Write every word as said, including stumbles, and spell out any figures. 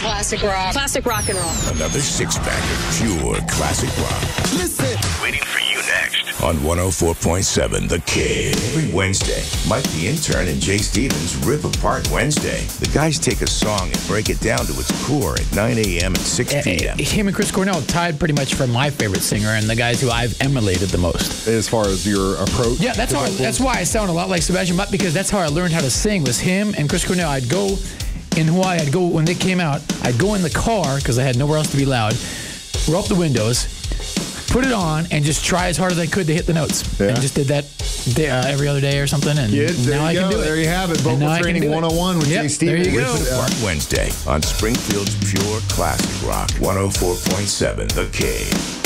classic rock. Classic rock and roll. Another six-pack of pure classic rock. Listen. Waiting for you next on one oh four point seven The Kid. Every Wednesday, Mike the Intern and Jay Stevens rip apart Wednesday. The guys take a song and break it down to its core at nine a.m. and six p.m. Him and Chris Cornell tied pretty much for my favorite singer and the guys who I've emulated the most. As far as your approach? Yeah, that's how. I, that's why I sound a lot like Sebastian Bach, because that's how I learned how to sing, was him and Chris Cornell. I'd go in Hawaii, I'd go, when they came out, I'd go in the car, because I had nowhere else to be loud, roll up the windows, put it on, and just try as hard as I could to hit the notes. Yeah. And just did that day, uh, every other day or something, and Kids, there now I you can go. do it. There you have it. And Vocal Training one oh one with yep, Jay Stevens. There you Rip go. it apart Wednesday on Springfield's pure classic rock one oh four point seven The Kid.